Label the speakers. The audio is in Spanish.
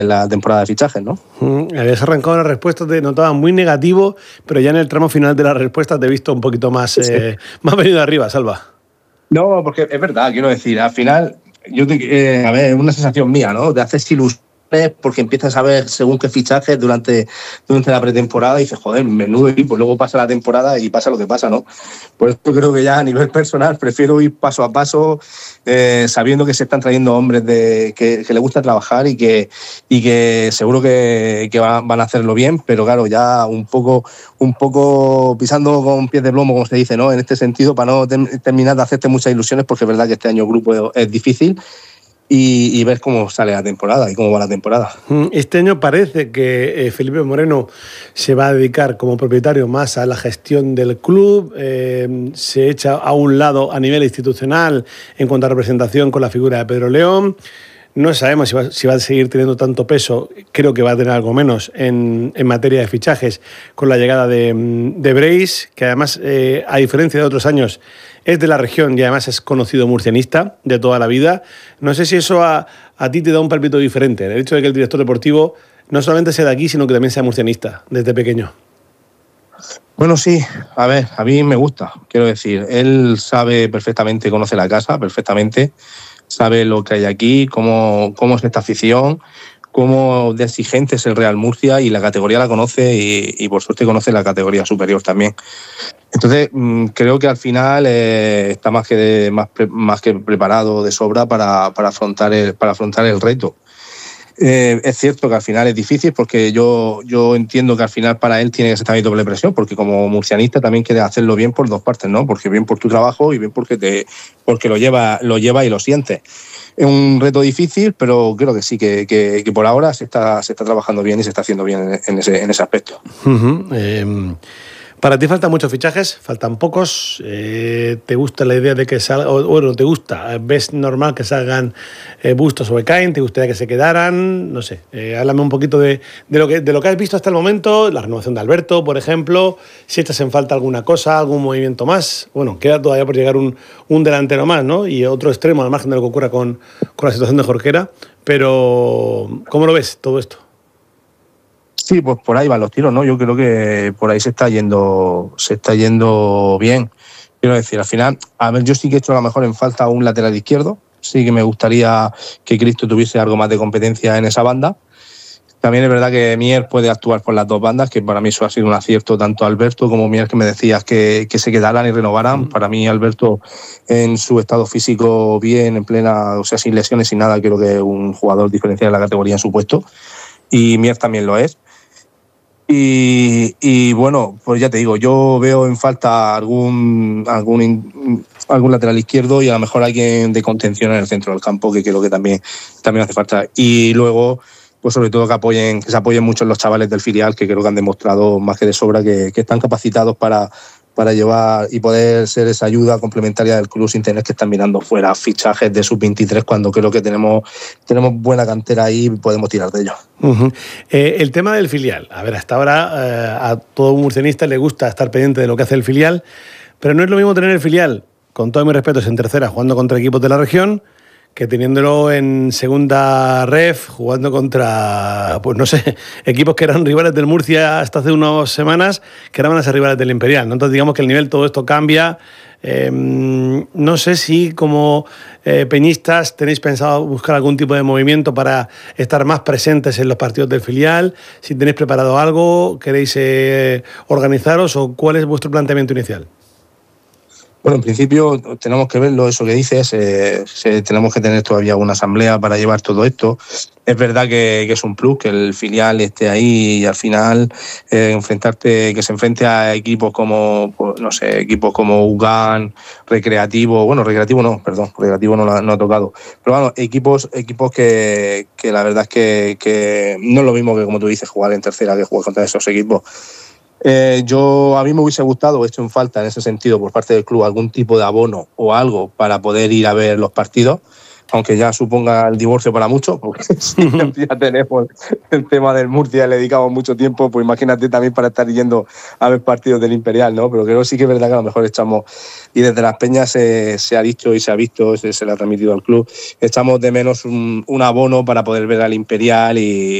Speaker 1: la temporada de fichajes, ¿no?
Speaker 2: Habías arrancado la respuesta, te notaba muy negativo, pero ya en el tramo final de la respuesta te he visto un poquito más, más venido arriba, Salva.
Speaker 1: No, porque es verdad, quiero decir, al final, a ver, es una sensación mía, ¿no? De haces ilusiones porque empiezas a ver según qué fichajes durante la pretemporada y dices, joder, menudo equipo, luego pasa la temporada y pasa lo que pasa, ¿no? Por eso creo que ya a nivel personal prefiero ir paso a paso, sabiendo que se están trayendo hombres que les gusta trabajar y que seguro que van a hacerlo bien, pero claro, ya un poco pisando con pies de plomo, como se dice, ¿no? En este sentido, para no terminar de hacerte muchas ilusiones, porque es verdad que este año grupo es difícil. Y ver cómo sale la temporada y cómo va la temporada.
Speaker 2: Este año parece que Felipe Moreno se va a dedicar como propietario más a la gestión del club, se echa a un lado a nivel institucional en cuanto a representación con la figura de Pedro León. No sabemos si va a seguir teniendo tanto peso, creo que va a tener algo menos en materia de fichajes con la llegada de Breis, que además, a diferencia de otros años, es de la región y además es conocido murcianista de toda la vida. No sé si eso a ti te da un palpito diferente, el hecho de que el director deportivo no solamente sea de aquí, sino que también sea murcianista desde pequeño.
Speaker 1: Bueno, sí, a ver, a mí me gusta, quiero decir, él sabe perfectamente, conoce la casa perfectamente, sabe lo que hay aquí, cómo es esta afición, cómo de exigente es el Real Murcia y la categoría la conoce y por suerte conoce la categoría superior también. Entonces, creo que al final está más que preparado de sobra para afrontar el reto. Es cierto que al final es difícil porque yo entiendo que al final para él tiene que ser también doble presión, porque como murcianista también quiere hacerlo bien por dos partes, ¿no? Porque bien por tu trabajo y bien porque lo lleva y lo sientes. Es un reto difícil, pero creo que sí, que por ahora se está trabajando bien y se está haciendo bien en ese aspecto.
Speaker 2: Para ti faltan muchos fichajes, faltan pocos. ¿Te gusta la idea de que salga, o no te gusta? ¿Ves normal que salgan Bustos o Ekain? ¿Te gustaría que se quedaran? No sé, háblame un poquito de lo que has visto hasta el momento, la renovación de Alberto, por ejemplo, si echas en falta alguna cosa, algún movimiento más. Bueno, queda todavía por llegar un delantero más, ¿no? Y otro extremo, al margen de lo que ocurra con la situación de Jorquera. Pero, ¿cómo lo ves todo esto?
Speaker 1: Sí, pues por ahí van los tiros, ¿no? Yo creo que por ahí se está yendo bien. Quiero decir, al final, a ver, yo sí que he hecho a lo mejor en falta un lateral izquierdo. Sí que me gustaría que Cristo tuviese algo más de competencia en esa banda. También es verdad que Mier puede actuar por las dos bandas, que para mí eso ha sido un acierto, tanto Alberto como Mier, que me decías que se quedaran y renovaran. Para mí Alberto, en su estado físico bien, en plena, o sea, sin lesiones, sin nada, creo que es un jugador diferencial de la categoría en su puesto. Y Mier también lo es. Y bueno, pues ya te digo, yo veo en falta algún lateral izquierdo y a lo mejor alguien de contención en el centro del campo, que creo que también hace falta. Y luego, pues sobre todo que se apoyen mucho en los chavales del filial, que creo que han demostrado más que de sobra que están capacitados para llevar y poder ser esa ayuda complementaria del club sin tener que estar mirando fuera fichajes de sub-23 cuando creo que tenemos buena cantera ahí y podemos tirar de ello.
Speaker 2: El tema del filial. A ver, hasta ahora a todo murcianista le gusta estar pendiente de lo que hace el filial, pero no es lo mismo tener el filial, con todo mi respeto, en tercera, jugando contra equipos de la región, que teniéndolo en segunda ref, jugando contra, pues no sé, equipos que eran rivales del Murcia hasta hace unas semanas, que ahora van a ser rivales del Imperial, ¿no? Entonces digamos que el nivel, todo esto cambia. No sé si como peñistas tenéis pensado buscar algún tipo de movimiento para estar más presentes en los partidos del filial, si tenéis preparado algo, queréis organizaros o cuál es vuestro planteamiento inicial.
Speaker 1: Bueno, en principio tenemos que verlo, eso que dices, tenemos que tener todavía una asamblea para llevar todo esto. Es verdad que es un plus que el filial esté ahí y al final que se enfrente a equipos como, pues, no sé, equipos como UGAN, Recreativo no ha tocado. Pero bueno, equipos que la verdad es que no es lo mismo que, como tú dices, jugar en tercera que jugar contra esos equipos. A mí me hubiese gustado, he hecho en falta en ese sentido por parte del club algún tipo de abono o algo para poder ir a ver los partidos, aunque ya suponga el divorcio para muchos, porque si ya tenemos el tema del Murcia, le dedicamos mucho tiempo, pues imagínate también para estar yendo a ver partidos del Imperial, ¿no? Pero creo que sí que es verdad que a lo mejor echamos, y desde Las Peñas se ha dicho y se ha visto, se le ha transmitido al club, echamos de menos un abono para poder ver al Imperial y